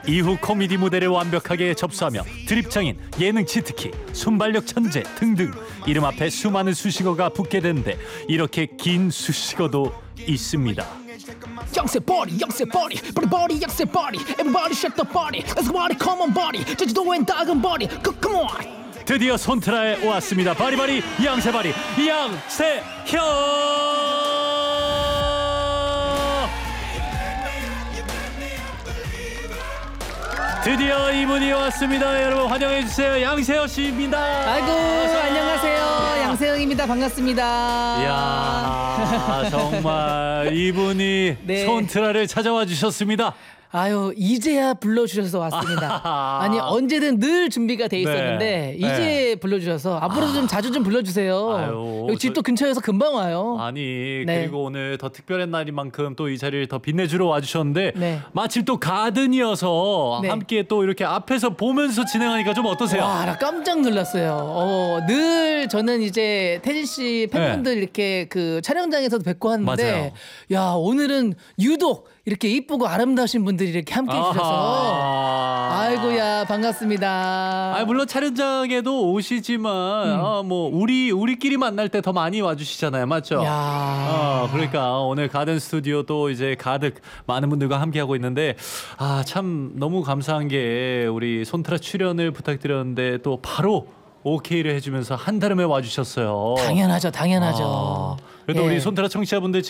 이후 코미디 무대를 완벽하게 접수하며 드립장인, 예능 치트키, 순발력 천재 등등 이름 앞에 수많은 수식어가 붙게 되는데 이렇게 긴 수식어도 있습니다. 영세 버리 영세 버리 버리 영세 버리 everybody shake the body let's party come on body 제주도엔 작은 버리 come on. 드디어 손트라에 왔습니다. 바리바리 양세바리 양세형. 드디어 이분이 왔습니다. 여러분 환영해 주세요. 양세형 씨입니다. 아이고 안녕하세요. 양세형입니다. 반갑습니다. 이야 정말 이분이 네. 손트라를 찾아와 주셨습니다. 아유 이제야 불러주셔서 왔습니다. 아니 언제든 늘 준비가 돼 있었는데 네. 이제 네. 불러주셔서 앞으로도 좀 자주 좀 불러주세요. 아유, 여기 집도 근처여서 금방 와요. 아니 네. 그리고 오늘 더 특별한 날인 만큼 또 이 자리를 더 빛내주러 와주셨는데 네. 마침 또 가든이어서 네. 함께 또 이렇게 앞에서 보면서 진행하니까 좀 어떠세요? 와, 나 깜짝 놀랐어요. 늘 저는 이제 태진 씨 팬분들 이렇게 그 촬영장에서도 뵙고 하는데, 야 오늘은 유독 이렇게 이쁘고 아름다우신 분들이 이렇게 함께 해주셔서, 아이고야 반갑습니다. 아 물론 촬영장에도 오시지만 뭐 우리끼리 만날 때 더 많이 와주시잖아요, 맞죠? 야, 그러니까 오늘 가든 스튜디오 또 이제 가득 많은 분들과 함께 하고 있는데 참 너무 감사한 게 우리 손트라 출연을 부탁드렸는데 또 바로 오케이를 해주면서 한달음에 와주셨어요. 당연하죠. 그래도 예. 우리 손트라 청취자분들